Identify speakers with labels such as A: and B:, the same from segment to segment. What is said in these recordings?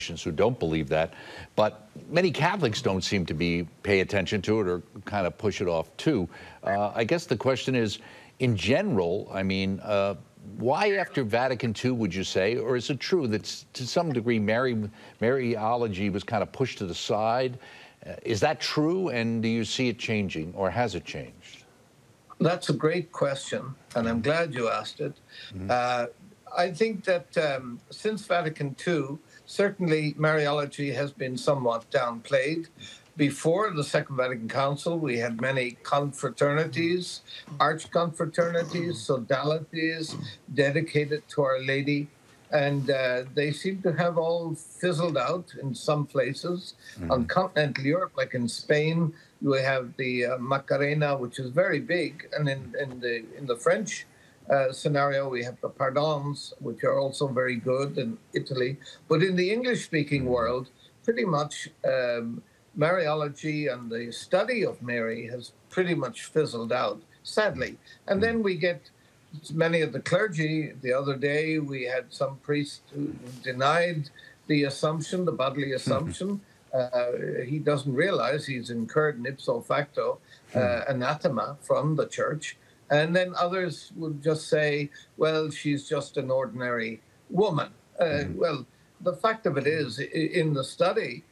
A: who don't believe that, but many Catholics don't seem to pay attention to it or kind of push it off too. I guess the question is, in general, I mean, why after Vatican II would you say, or is it true that to some degree Mariology was kind of pushed to the side? Is that true, and do you see it changing, or has it changed?
B: That's a great question, and I'm glad you asked it. I think that since Vatican II, certainly Mariology has been somewhat downplayed. Before the Second Vatican Council, we had many confraternities, archconfraternities, sodalities dedicated to Our Lady, and they seem to have all fizzled out in some places. On continental Europe, like in Spain, we have the Macarena, which is very big, and in the French scenario, we have the Pardons, which are also very good in Italy. But in the English-speaking world, pretty much Mariology and the study of Mary has pretty much fizzled out, sadly. And then we get many of the clergy. The other day, we had some priest who denied the Assumption, the bodily Assumption. He doesn't realize he's incurred an ipso facto anathema from the church. And then others would just say, well, she's just an ordinary woman. Well, the fact of it is, in the study,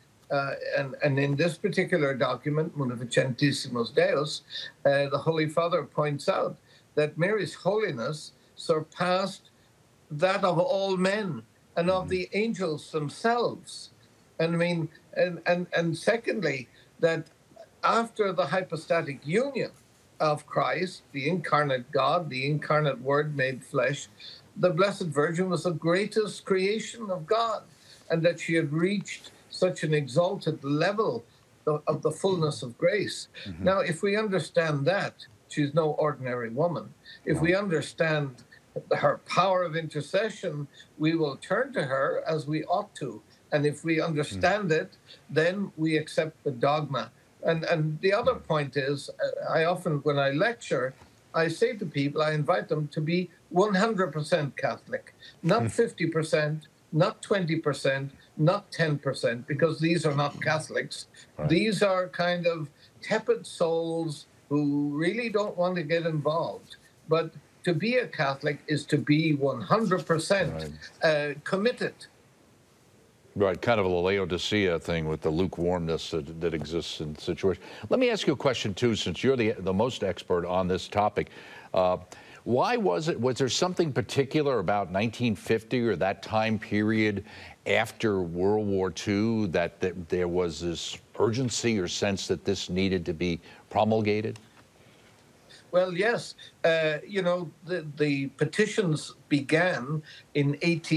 B: and in this particular document, Munificentissimus Deus, the Holy Father points out that Mary's holiness surpassed that of all men and of the angels themselves. And I mean, and secondly, that after the hypostatic union of Christ, the incarnate God, the incarnate Word made flesh, the Blessed Virgin was the greatest creation of God, and that she had reached such an exalted level of the fullness of grace. Now, if we understand that, she's no ordinary woman. If we understand her power of intercession, we will turn to her as we ought to. And if we understand it, then we accept the dogma. And the other point is, I often, when I lecture, I say to people, I invite them to be 100% Catholic, not 50%, not 20%, not 10%, because these are not Catholics. Right. These are kind of tepid souls who really don't want to get involved. But to be a Catholic is to be 100% committed.
A: Right, kind of a Laodicea thing with the lukewarmness that exists in the situation. Let me ask you a question, too, since you're the most expert on this topic. Why was there something particular about 1950 or that time period after World War II that there was this urgency or sense that this needed to be promulgated?
B: Well, yes. You know, the petitions began in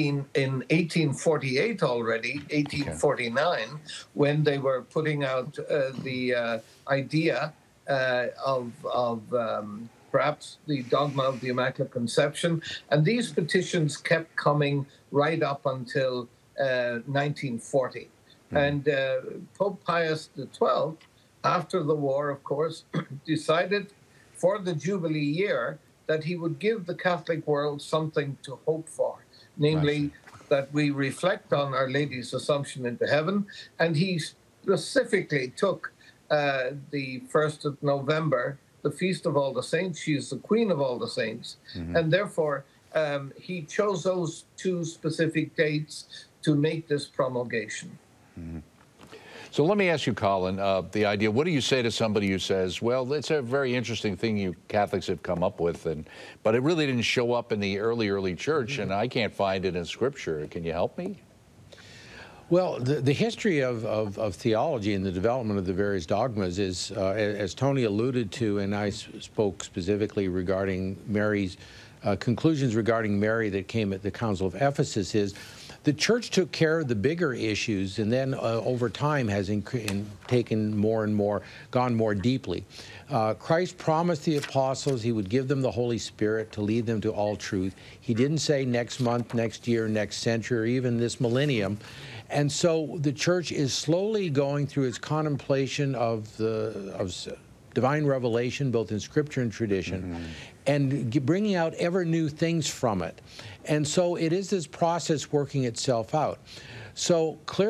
B: 1848 already, 1849, when they were putting out the idea of perhaps the dogma of the Immaculate Conception. And these petitions kept coming right up until 1940. And Pope Pius XII, after the war, of course, decided for the Jubilee year that he would give the Catholic world something to hope for, namely that we reflect on Our Lady's Assumption into heaven. And he specifically took the 1st of November, the Feast of All the Saints. She is the Queen of all the Saints. And therefore, he chose those two specific dates to make this promulgation.
A: So let me ask you, Colin, the idea, what do you say to somebody who says, well, it's a very interesting thing you Catholics have come up with, but it really didn't show up in the early church, and I can't find it in Scripture. Can you help me?
C: Well, the history of theology and the development of the various dogmas is, as Tony alluded to, and I spoke specifically regarding Mary's conclusions regarding Mary that came at the Council of Ephesus, is the Church took care of the bigger issues, and then over time has taken more and more, gone more deeply. Christ promised the apostles he would give them the Holy Spirit to lead them to all truth. He didn't say next month, next year, next century, or even this millennium. And so the Church is slowly going through its contemplation of divine revelation, both in Scripture and tradition, and bringing out ever new things from it. And so it is this process working itself out. So clearly,